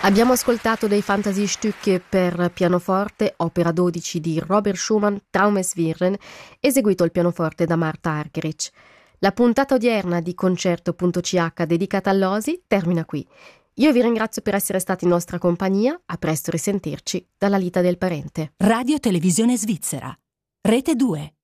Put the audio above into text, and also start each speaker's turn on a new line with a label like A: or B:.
A: Abbiamo ascoltato dei Fantasy-Stücke per pianoforte, opera 12 di Robert Schumann, Traumeswirren, eseguito al pianoforte da Marta Argerich. La puntata odierna di Concerto.ch dedicata all'Osi termina qui. Io vi ringrazio per essere stati in nostra compagnia, a presto risentirci dalla Lita del Parente.
B: Radio Televisione Svizzera, Rete 2.